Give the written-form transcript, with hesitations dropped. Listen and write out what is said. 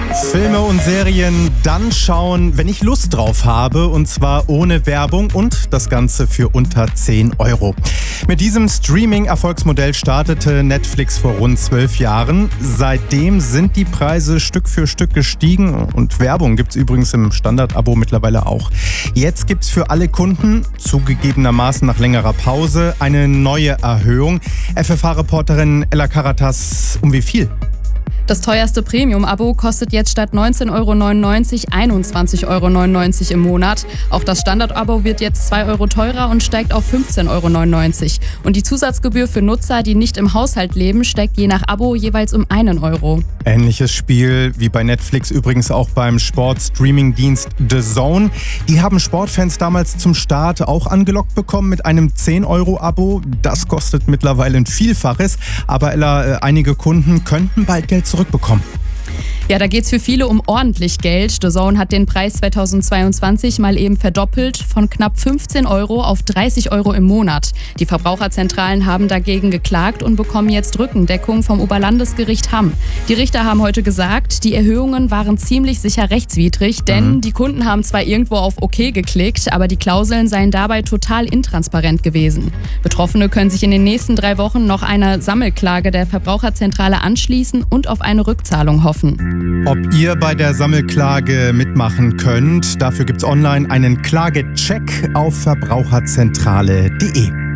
Filme und Serien dann schauen, wenn ich Lust drauf habe, und zwar ohne Werbung und das Ganze für unter 10 Euro. Mit diesem Streaming-Erfolgsmodell startete Netflix vor rund 12 Jahren. Seitdem sind die Preise Stück für Stück gestiegen und Werbung gibt's übrigens im Standard-Abo mittlerweile auch. Jetzt gibt's für alle Kunden, zugegebenermaßen nach längerer Pause, eine neue Erhöhung. FFH-Reporterin Ella Karatas, um wie viel? Das teuerste Premium-Abo kostet jetzt statt 19,99 € 21,99 € im Monat. Auch das Standard-Abo wird jetzt 2 Euro teurer und steigt auf 15,99 €. Und die Zusatzgebühr für Nutzer, die nicht im Haushalt leben, steigt je nach Abo jeweils um 1 Euro. Ähnliches Spiel wie bei Netflix übrigens auch beim Sport-Streaming-Dienst DAZN. Die haben Sportfans damals zum Start auch angelockt bekommen mit einem 10-Euro-Abo. Das kostet mittlerweile ein Vielfaches. Aber Ella, einige Kunden könnten bald Geld zurückbekommen. Ja, da geht's für viele um ordentlich Geld. DAZN hat den Preis 2022 mal eben verdoppelt, von knapp 15 Euro auf 30 Euro im Monat. Die Verbraucherzentralen haben dagegen geklagt und bekommen jetzt Rückendeckung vom Oberlandesgericht Hamm. Die Richter haben heute gesagt, die Erhöhungen waren ziemlich sicher rechtswidrig, denn die Kunden haben zwar irgendwo auf OK geklickt, aber die Klauseln seien dabei total intransparent gewesen. Betroffene können sich in den nächsten 3 Wochen noch einer Sammelklage der Verbraucherzentrale anschließen und auf eine Rückzahlung hoffen. Ob ihr bei der Sammelklage mitmachen könnt, dafür gibt's online einen Klagecheck auf verbraucherzentrale.de.